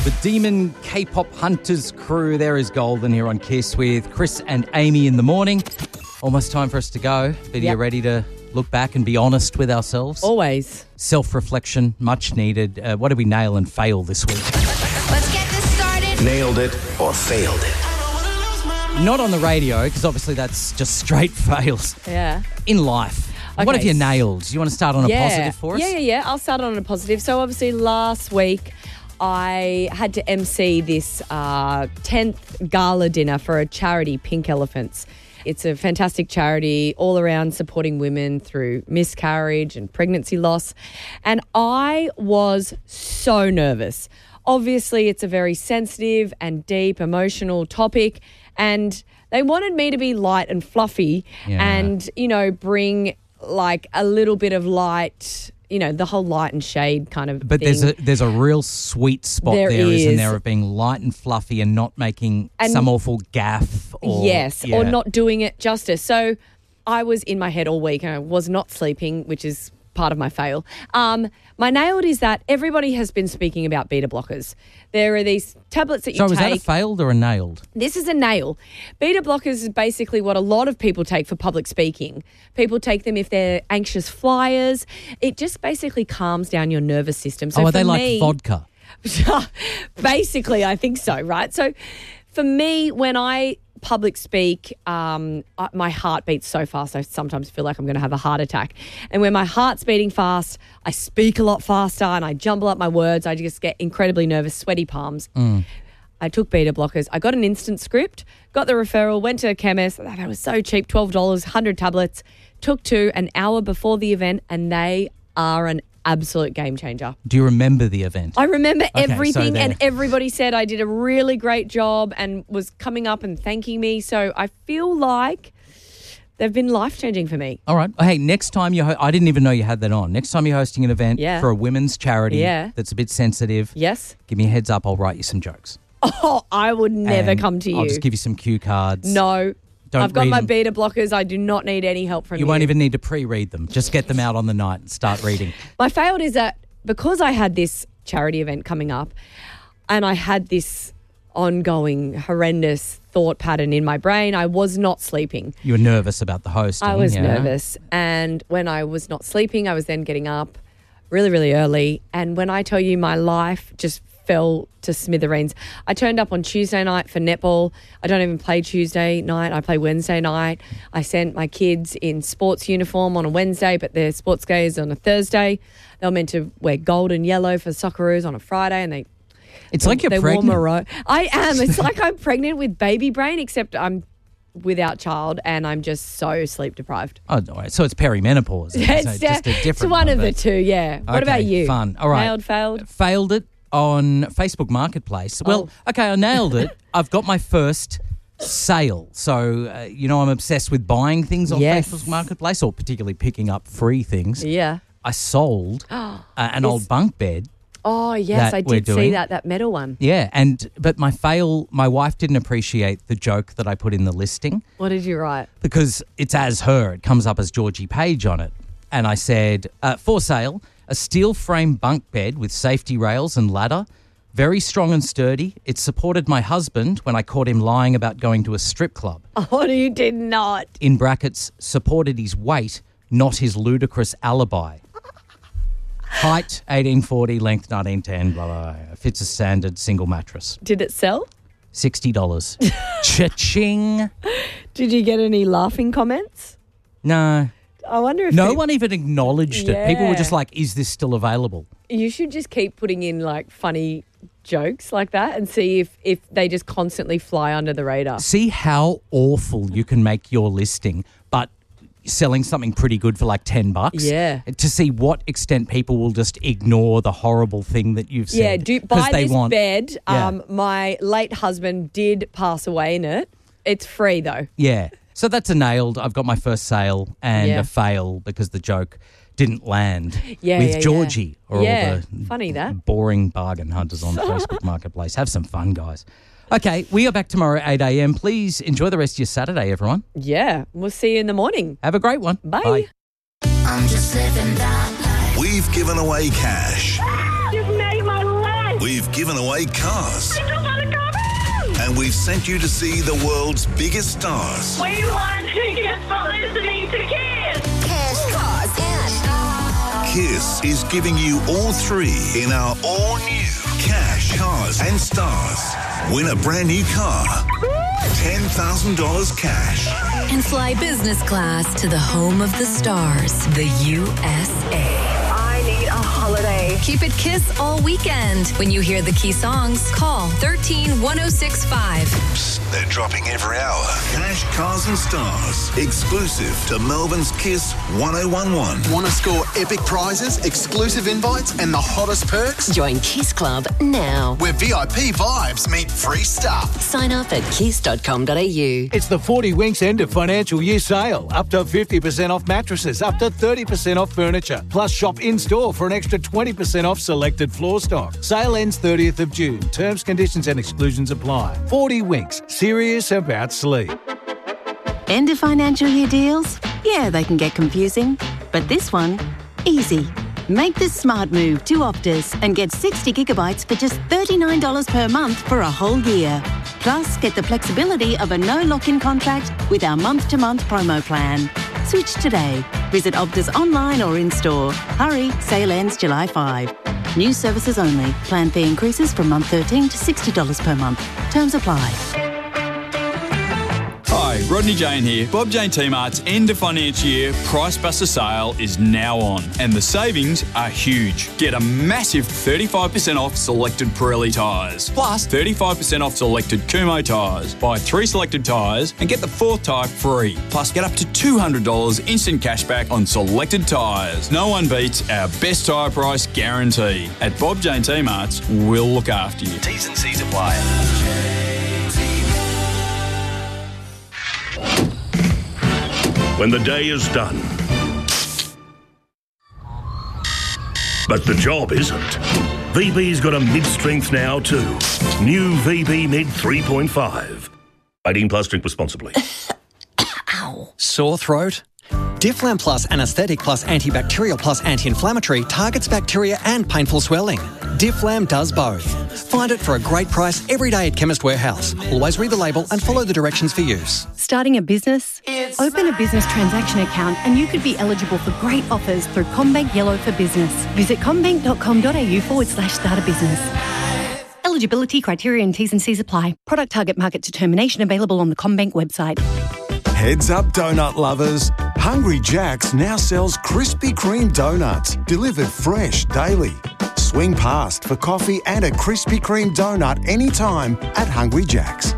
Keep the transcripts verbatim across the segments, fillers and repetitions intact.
The Demon K-pop Hunters crew, there is Golden here on Kiss with Chris and Amy in the morning. Almost time for us to go. But are Yep. you ready to look back and be honest with ourselves? Always. Self-reflection, much needed. Uh, what did we nail and fail this week? Let's get this started. Nailed it or failed it. Not on the radio, because obviously that's just straight fails. Yeah. In life, what Okay. have you nailed? Do you want to start on a yeah. positive for us? Yeah, yeah, yeah. I'll start on a positive. So obviously last week I had to M C this uh, tenth gala dinner for a charity, Pink Elephants. It's a fantastic charity all around supporting women through miscarriage and pregnancy loss. And I was so nervous. Obviously, it's a very sensitive and deep emotional topic. And they wanted me to be light and fluffy Yeah. and, you know, bring like a little bit of light, you know, the whole light and shade kind of But thing. there's a there's a real sweet spot There there, isn't is. there, of being light and fluffy and not making And- some awful gaff or yes, yeah. or not doing it justice. So I was in my head all week and I was not sleeping, which is part of my fail. Um, my nailed is that everybody has been speaking about beta blockers. There are these tablets that you So take. was that a failed or a nailed? This is a nail. Beta blockers is basically what a lot of people take for public speaking. People take them if they're anxious flyers. It just basically calms down your nervous system. So oh, are for they like me, vodka? basically, I think so, right? So for me, when I public speak, um, I- my heart beats so fast, I sometimes feel like I'm going to have a heart attack. And when my heart's beating fast, I speak a lot faster and I jumble up my words. I just get incredibly nervous, sweaty palms. I took beta blockers. I got an instant script, got the referral, went to a chemist. That was so cheap, twelve dollars, one hundred tablets. Took two an hour before the event, and they are an absolute game changer. Do you remember the event? I remember Okay, so everything, there- and everybody said I did a really great job and was coming up and thanking me. So I feel like they've been life-changing for me. All right. Hey, next time you ho- I didn't even know you had that on. Next time you're hosting an event Yeah. for a women's charity Yeah. that's a bit sensitive, Yes? give me a heads up. I'll write you some jokes. Oh, I would never And come to you. I'll just give you some cue cards. no. Don't I've got read my them. beta blockers. I do not need any help from you. You won't even need to pre-read them. Just get them out on the night and start reading. My failed is that because I had this charity event coming up and I had this ongoing horrendous thought pattern in my brain, I was not sleeping. You were nervous about the hosting. I was yeah? nervous. And when I was not sleeping, I was then getting up really, really early. And when I tell you my life just fell to smithereens. I turned up on Tuesday night for netball. I don't even play Tuesday night. I play Wednesday night. I sent my kids in sports uniform on a Wednesday, but their sports day is on a Thursday. They were meant to wear gold and yellow for Socceroos on a Friday, and they It's like you're they pregnant. wore maroon. I am. It's like I'm pregnant with baby brain, except I'm without child and I'm just so sleep deprived. Oh, all right. So it's perimenopause. It's, so just a it's different one of the but- two, yeah. What Okay, about you? Fun. All right. Nailed, failed? Failed it on Facebook Marketplace. Well, okay, I nailed it. I've got my first sale. So, uh, you know, I'm obsessed with buying things on Yes. Facebook Marketplace, or particularly picking up free things. Yeah. I sold uh, an old bunk bed. Oh, yes, That I we're did see doing. that, that metal one. Yeah, and but my fail, my wife didn't appreciate the joke that I put in the listing What did you write? because it's as her. It comes up as Georgie Page on it. And I said, uh, for sale, a steel frame bunk bed with safety rails and ladder. Very strong and sturdy. It supported my husband when I caught him lying about going to a strip club. Oh, you did not. In brackets, supported his weight, not his ludicrous alibi. Height, eighteen forty, length, nineteen ten, blah, blah, blah. Fits a standard single mattress. Did it sell? sixty dollars. Cha-ching. Did you get any laughing comments? No. I wonder if No it- one even acknowledged it. People were Yeah. just like, is this still available? You should just keep putting in like funny jokes like that and see if, if they just constantly fly under the radar. See how awful you can make your listing, but selling something pretty good for like ten bucks. Yeah. To see what extent people will just ignore the horrible thing that you've said. Yeah, do, 'Cause buy they this want, bed. Yeah. Um, my late husband did pass away in it. It's free though. Yeah. So that's a nailed. I've got my first sale and Yeah. a fail because the joke didn't land Yeah, with yeah, yeah. Georgie or Yeah, all the funny that. boring bargain hunters on Facebook Marketplace. Have some fun, guys. Okay, we are back tomorrow at eight a.m. Please enjoy the rest of your Saturday, everyone. Yeah, we'll see you in the morning. Have a great one. Bye. I'm just living that life. We've given away cash. You've made my life. We've given given away cars. And we've sent you to see the world's biggest stars. We want tickets for listening to Kiss. Cash, cars, and Kiss is giving you all three in our all-new Cash, Cars and Stars. Win a brand new car. ten thousand dollars cash. And fly business class to the home of the stars, the U S A. I need a holiday. Keep it Kiss all weekend. When you hear the key songs, call one three one oh six five. Psst, they're dropping every hour. Cash, Cars and Stars. Exclusive to Melbourne's Kiss one oh one one. Want to score epic prizes, exclusive invites, and the hottest perks? Join Kiss Club now. Where V I P vibes meet free stuff. Sign up at kiss dot com dot a u. It's the forty Winks end of financial year sale. Up to fifty percent off mattresses, up to thirty percent off furniture. Plus shop in-store for an extra twenty percent off selected floor stock. Sale ends thirtieth of June. Terms, conditions and exclusions apply. forty Winks. Serious about sleep. End of financial year deals? Yeah, they can get confusing. But this one, easy. Make the smart move to Optus and get sixty gigabytes for just thirty-nine dollars per month for a whole year. Plus, get the flexibility of a no lock-in contract with our month-to-month promo plan. Switch today. Visit Optus online or in-store. Hurry, sale ends July fifth. New services only. Plan fee increases from month thirteen to sixty dollars per month. Terms apply. Hi, Rodney Jane here. Bob Jane T-Mart's end of financial year Price Buster sale is now on, and the savings are huge. Get a massive thirty-five percent off selected Pirelli tyres, plus thirty-five percent off selected Kumho tyres. Buy three selected tyres and get the fourth tyre free. Plus, get up to two hundred dollars instant cashback on selected tyres. No one beats our best tyre price guarantee. At Bob Jane T-Mart's, we'll look after you. T's and C's apply. When the day is done. But the job isn't. V B's got a mid-strength now too. New V B Mid three point five. eighteen plus, drink responsibly. Ow. Sore throat? Difflam Plus Anaesthetic Plus Antibacterial Plus Anti-Inflammatory targets bacteria and painful swelling. Difflam does both. Find it for a great price every day at Chemist Warehouse. Always read the label and follow the directions for use. Starting a business? Open a business transaction account and you could be eligible for great offers through CommBank Yellow for Business. Visit commbank.com.au forward slash start a business. Eligibility criteria and T's and C's apply. Product target market determination available on the CommBank website. Heads up, donut lovers. Hungry Jack's now sells Krispy Kreme donuts, delivered fresh daily. Swing past for coffee and a Krispy Kreme donut anytime at Hungry Jack's.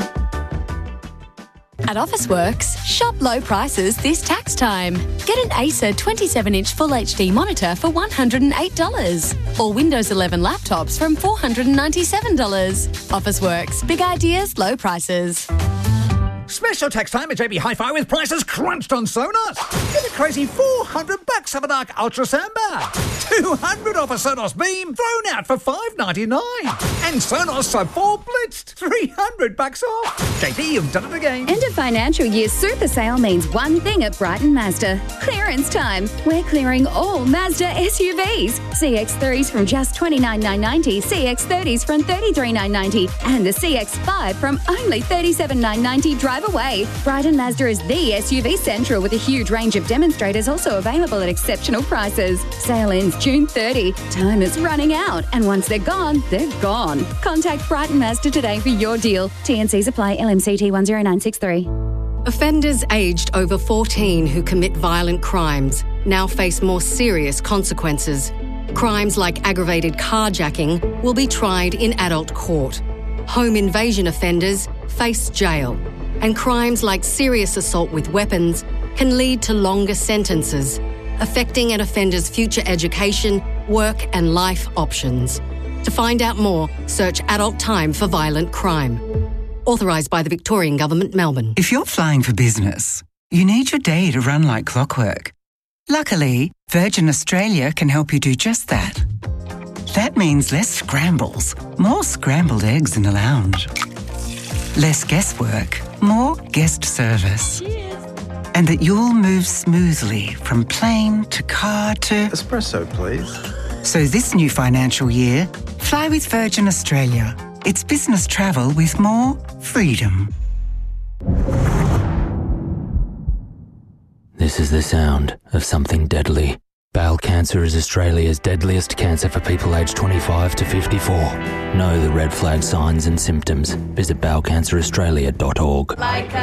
At Officeworks, shop low prices this tax time. Get an Acer twenty-seven inch Full H D monitor for one hundred eight dollars or Windows eleven laptops from four hundred ninety-seven dollars. Officeworks, big ideas, low prices. Special tax time at J B Hi-Fi with prices crunched on Sonos. Get a crazy four hundred bucks of an Arc Ultra soundbar. two hundred off a Sonos Beam thrown out for five ninety-nine. And Sonos Sub four blitzed three hundred bucks off. J B, you've done it again. End of financial year super sale means one thing at Brighton Mazda. Clearance time. We're clearing all Mazda S U Vs. C X threes from just twenty-nine thousand nine hundred ninety, C X thirties from thirty-three thousand nine hundred ninety, and the C X five from only thirty-seven thousand nine hundred ninety. Drive away. Brighton Mazda is the S U V central with a huge range of demonstrators also available at exceptional prices. Sale ends June thirtieth. Time is running out, and once they're gone, they're gone. Contact Brighton Mazda today for your deal. T N Cs apply. L M C T one zero nine six three. Offenders aged over fourteen who commit violent crimes now face more serious consequences. Crimes like aggravated carjacking will be tried in adult court. Home invasion offenders face jail. And crimes like serious assault with weapons can lead to longer sentences, affecting an offender's future education, work and life options. To find out more, search Adult Time for Violent Crime. Authorised by the Victorian Government, Melbourne. If you're flying for business, you need your day to run like clockwork. Luckily, Virgin Australia can help you do just that. That means less scrambles, more scrambled eggs in the lounge. Less guesswork, more guest service. Cheers. And that you'll move smoothly from plane to car to... Espresso, please. So this new financial year, Fly with Virgin Australia. It's business travel with more freedom. This is the sound of something deadly. Bowel cancer is Australia's deadliest cancer for people aged twenty-five to fifty-four. Know the red flag signs and symptoms. Visit bowel cancer australia dot org. Like